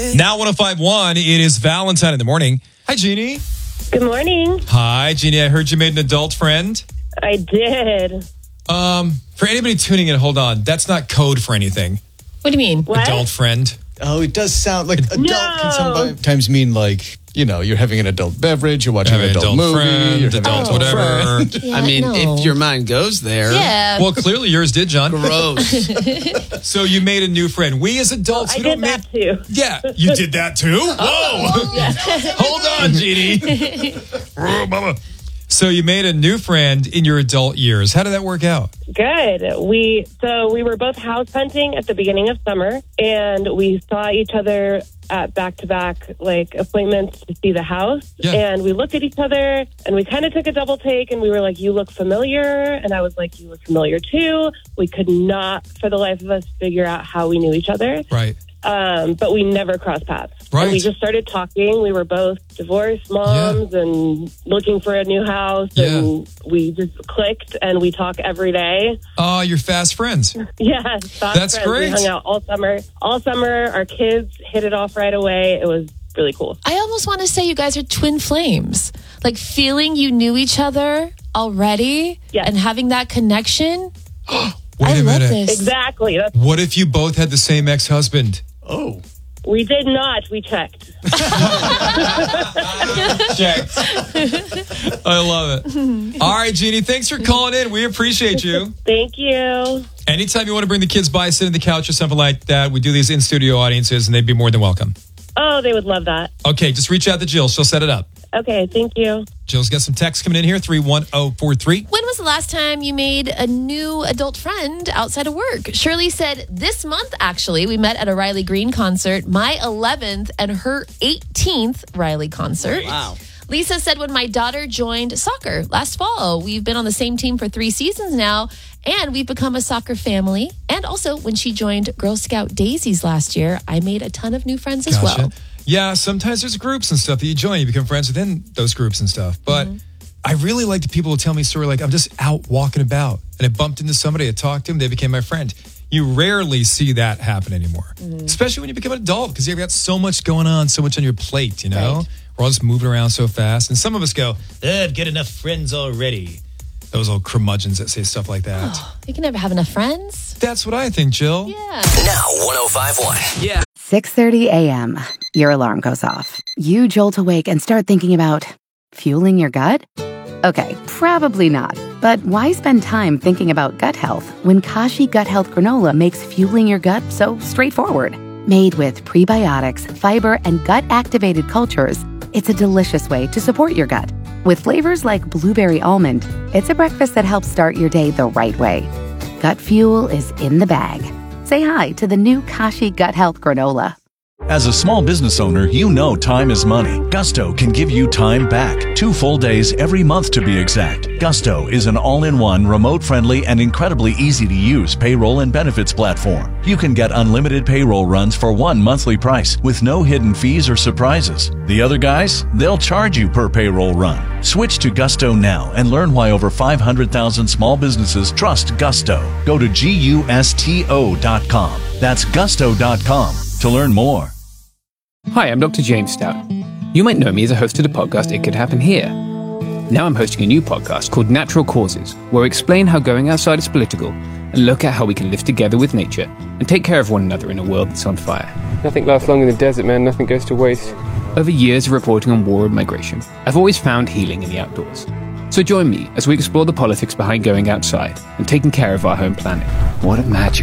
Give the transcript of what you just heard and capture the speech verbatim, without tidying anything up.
Now one oh five point one, it is Valentine in the morning. Hi, Jeannie. Good morning. Hi, Jeannie. I heard you made an adult friend. I did. Um, for anybody tuning in, hold on. That's not code for anything. What do you mean? What? Adult friend. Oh, it does sound like adult No. can sometimes mean like, you know, you're having an adult beverage, you're watching Having an an adult, adult movie, friend, you're having adult an whatever. friend. Yeah, I mean, no. if your mind goes there. Yeah. Well, clearly yours did, John. Gross. So you made a new friend. We as adults, I we did don't that make... too. Yeah, you did that too? Whoa! Hold on, Jeannie. Oh, mama. So you made a new friend in your adult years. How did that work out? Good. We so we were both house hunting at the beginning of summer, and we saw each other at back-to-back like appointments to see the house. Yeah. And we looked at each other, and we kind of took a double take, and we were like, "You look familiar," and I was like, "You look familiar too." We could not, for the life of us, figure out how we knew each other. Right. Um, but we never crossed paths. Right. And we just started talking. We were both divorced moms Yeah. and looking for a new house. Yeah. And we just clicked, and we talk every day. Oh, you're fast friends. Yeah, fast That's friends. great. We hung out all summer. All summer, our kids hit it off right away. It was really cool. I almost want to say you guys are twin flames. Like feeling you knew each other already Yes. and having that connection. Wait I a love minute. this. Exactly. That's, What if you both had the same ex-husband? Oh. we did not. We checked. Checked. I love it. All right, Jeannie, thanks for calling in. We appreciate you. Thank you. Anytime you want to bring the kids by, sit on the couch or something like that, we do these in-studio audiences, and they'd be more than welcome. Oh, they would love that. Okay, just reach out to Jill. She'll set it up. Okay, thank you. Jill's got some text coming in here, three one zero four three. When was the last time you made a new adult friend outside of work? Shirley said this month, actually. We met at a Riley Green concert, my eleventh and her eighteenth Riley concert. Wow. Lisa said when my daughter joined soccer last fall. We've been on the same team for three seasons now, and we've become a soccer family. And also when she joined Girl Scout Daisies last year, I made a ton of new friends as Gotcha. well. Yeah, sometimes there's groups and stuff that you join. You become friends within those groups and stuff. But Mm-hmm. I really like the people who tell me a story like, I'm just out walking about, and I bumped into somebody, I talked to them, they became my friend. You rarely see that happen anymore, Mm-hmm. especially when you become an adult, because you've got so much going on, so much on your plate, you know? Right. We're all just moving around so fast. And some of us go, I've got enough friends already. Those old curmudgeons that say stuff like that. You can never have enough friends. That's what I think, Jill. Yeah. Now one oh five point one. Yeah. six thirty a.m. Your alarm goes off. You jolt awake and start thinking about fueling your gut? Okay, probably not. But why spend time thinking about gut health when Kashi Gut Health Granola makes fueling your gut so straightforward? Made with prebiotics, fiber, and gut-activated cultures, it's a delicious way to support your gut. With flavors like blueberry almond, it's a breakfast that helps start your day the right way. Gut fuel is in the bag. Say hi to the new Kashi Gut Health Granola. As a small business owner, you know time is money. Gusto can give you time back. Two full days every month to be exact. Gusto is an all-in-one, remote-friendly, and incredibly easy-to-use payroll and benefits platform. You can get unlimited payroll runs for one monthly price with no hidden fees or surprises. The other guys, they'll charge you per payroll run. Switch to Gusto now and learn why over five hundred thousand small businesses trust Gusto. Go to gusto dot com. That's gusto dot com to learn more. Hi, I'm Doctor James Stout. You might know me as a host of the podcast It Could Happen Here. Now I'm hosting a new podcast called Natural Causes, where I explain how going outside is political and look at how we can live together with nature and take care of one another in a world that's on fire. Nothing lasts long in the desert, man. Nothing goes to waste. Over years of reporting on war and migration, I've always found healing in the outdoors. So join me as we explore the politics behind going outside and taking care of our home planet. What a magic